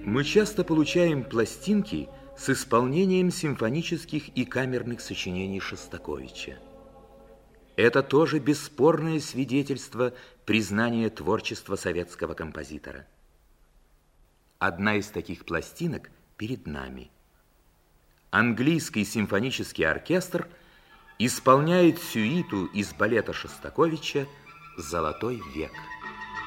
Мы часто получаем пластинки с исполнением симфонических и камерных сочинений Шостаковича. Это тоже бесспорное свидетельство признания творчества советского композитора. Одна из таких пластинок перед нами. Английский симфонический оркестр исполняет сюиту из балета Шостаковича «Золотой век».